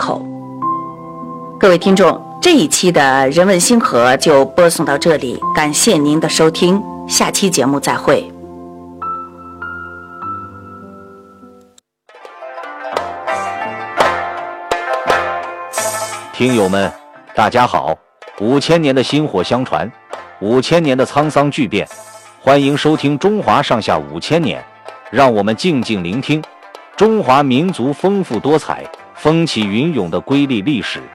口。各位听众，这一期的人文星河就播送到这里，感谢您的收听，下期节目再会。 听友们，大家好，5000年的薪火相传，5000年的沧桑巨变，欢迎收听中华上下5000年，让我们静静聆听中华民族丰富多彩、风起云涌的瑰丽历史。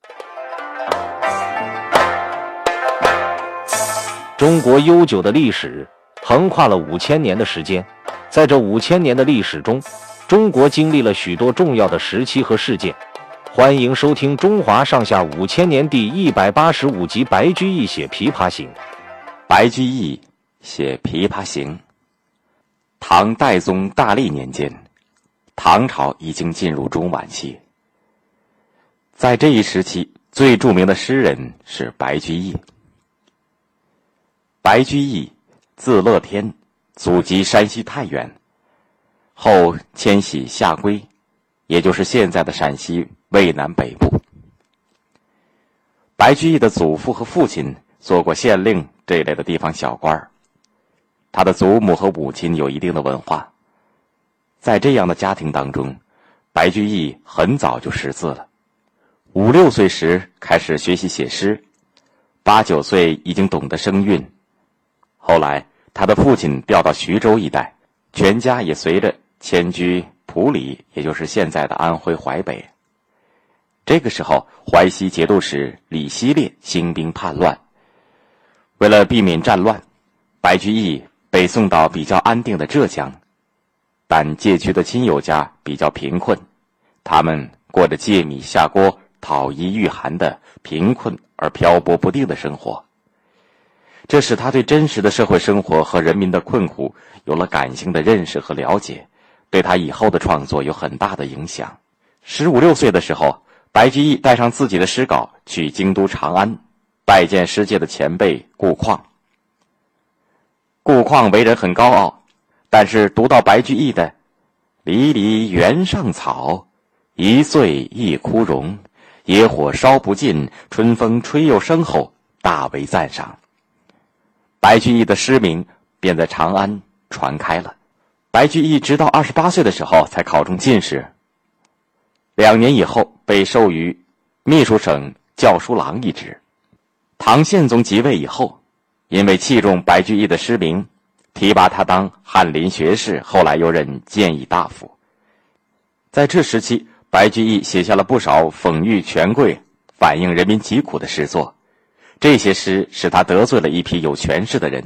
中国悠久的历史横跨了5000年的时间，在这5000年的历史中，中国经历了许多重要的时期和事件。欢迎收听中华上下5000年第185集白居易写琵琶行。 白居易写琵琶行。唐代宗大历年间，唐朝已经进入中晚期。在这一时期，最著名的诗人是白居易。白居易字乐天，祖籍山西太原，后迁徙下归，也就是现在的陕西渭南北部。白居易的祖父和父亲做过县令这一类的地方小官，他的祖母和母亲有一定的文化。在这样的家庭当中，白居易很早就识字了，5、6岁时开始学习写诗，8、9岁已经懂得声韵。后来他的父亲调到徐州一带，全家也随着迁居埔里，也就是现在的安徽淮北。这个时候，淮西节度使李希烈兴兵叛乱，为了避免战乱，白居易被送到比较安定的浙江，但借居的亲友家比较贫困，他们过着借米下锅、讨衣御寒的贫困而漂泊不定的生活。这使他对真实的社会生活和人民的困苦有了感性的认识和了解，对他以后的创作有很大的影响。15、16岁的时候，白居易带上自己的诗稿去京都长安，拜见诗界的前辈顾况。顾况为人很高傲，但是读到白居易的“离离原上草，一岁一枯荣，野火烧不尽，春风吹又生”后，大为赞赏。白居易的诗名便在长安传开了。白居易直到28岁的时候才考中进士，2年以后被授予秘书省校书郎一职。唐宪宗即位以后，因为器重白居易的诗名，提拔他当翰林学士，后来又任谏议大夫。在这时期，白居易写下了不少讽喻权贵、反映人民疾苦的诗作，这些诗使他得罪了一批有权势的人。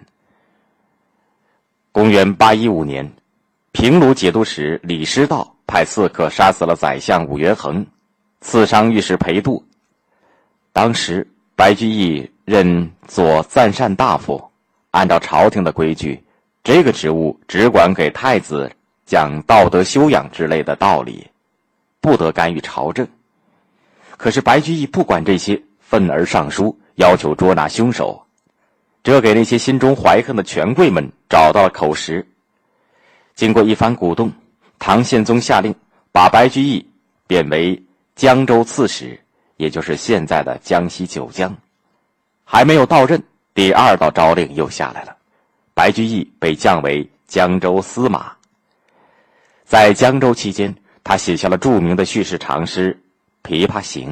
公元815年，平卢节度使李师道派刺客杀死了宰相武元衡，刺伤御史裴度。当时白居易任左赞善大夫，按照朝廷的规矩，这个职务只管给太子讲道德修养之类的道理，不得干预朝政。可是白居易不管这些，愤而上书，要求捉拿凶手，这给那些心中怀恨的权贵们找到了口实。经过一番鼓动，唐宪宗下令把白居易贬为江州刺史，也就是现在的江西九江。还没有到任，第2道诏令又下来了，白居易被降为江州司马。在江州期间，他写下了著名的叙事长诗《琵琶行》。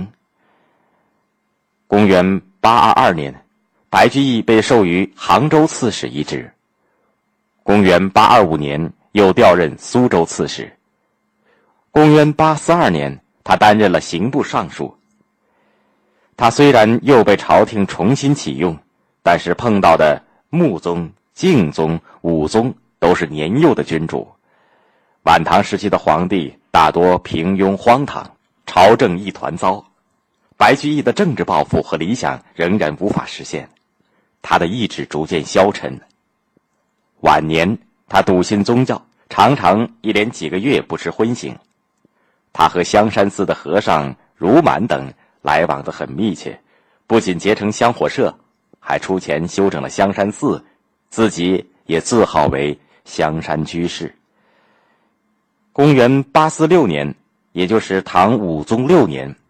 公元822年，白居易被授予杭州刺史一职。公元825年，又调任苏州刺史。公元842年，他担任了刑部尚书。他虽然又被朝廷重新启用，但是碰到的穆宗、敬宗、武宗都是年幼的君主。晚唐时期的皇帝大多平庸荒唐，朝政一团糟。白居易的政治抱负和理想仍然无法实现，他的意志逐渐消沉。晚年他笃信宗教，常常一连几个月不吃荤腥。他和香山寺的和尚如满等来往得很密切，不仅结成香火社，还出钱修整了香山寺，自己也自号为香山居士。公元846年，也就是唐武宗6年，